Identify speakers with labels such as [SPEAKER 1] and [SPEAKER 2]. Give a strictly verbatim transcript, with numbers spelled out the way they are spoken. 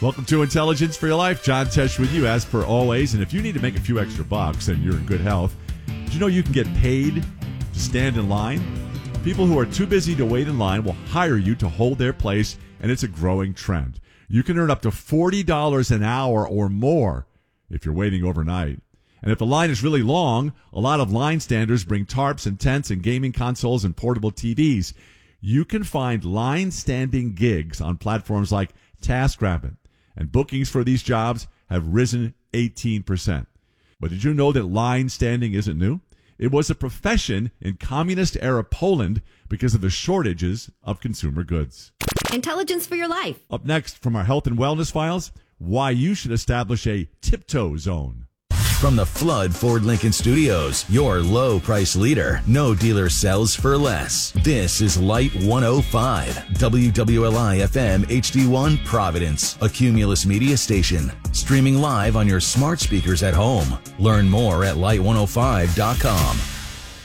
[SPEAKER 1] Welcome to Intelligence for Your Life. John Tesh with you, as per always. And if you need to make a few extra bucks and you're in good health, did you know you can get paid to stand in line? People who are too busy to wait in line will hire you to hold their place, and it's a growing trend. You can earn up to forty dollars an hour or more if you're waiting overnight. And if the line is really long, a lot of line standers bring tarps and tents and gaming consoles and portable T Vs. You can find line standing gigs on platforms like TaskRabbit, and bookings for these jobs have risen eighteen percent. But did you know that line standing isn't new? It was a profession in communist-era Poland because of the shortages of consumer goods.
[SPEAKER 2] Intelligence for Your Life.
[SPEAKER 1] Up next from our health and wellness files, why you should establish a tiptoe zone.
[SPEAKER 3] From the Flood Ford Lincoln Studios, your low price leader. No dealer sells for less. This is Light one oh five, W W L I F M H D one Providence, a Cumulus media station. Streaming live on your smart speakers at home. Learn more at light one oh five dot com.